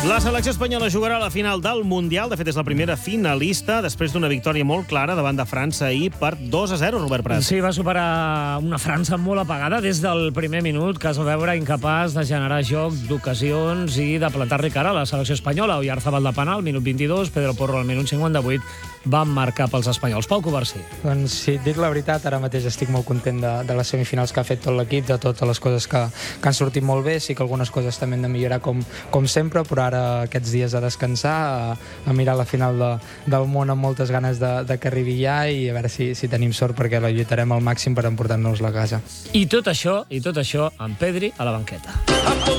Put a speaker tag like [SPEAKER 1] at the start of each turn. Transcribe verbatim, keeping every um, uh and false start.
[SPEAKER 1] La selecció espanyola jugarà a la final del Mundial. De fet, és la primera finalista després d'una victòria molt clara davant de França ahir per dos a zero, Robert Prat.
[SPEAKER 2] Sí, va superar una França molt apagada des del primer minut, que es va veure incapaç de generar joc d'ocasions i de plantar-li cara a la selecció espanyola. Oyarzabal de penal, minut vint-i-dos, Pedro Porro al minut cinquanta-vuit, van marcar pels espanyols. Pau Covarsí.
[SPEAKER 3] Doncs si et dic la veritat, ara mateix estic molt content de, de les semifinals que ha fet tot l'equip, de totes les coses que, que han sortit molt bé. Sí que algunes coses també hem de millorar com, com sempre, però ara aquests dies a descansar, a, a mirar la final de, del món amb moltes ganes de, de que arribi ja i a veure si, si tenim sort perquè la lluitarem al màxim per emportar-nos la casa.
[SPEAKER 2] I tot això, i tot això amb Pedri a la banqueta.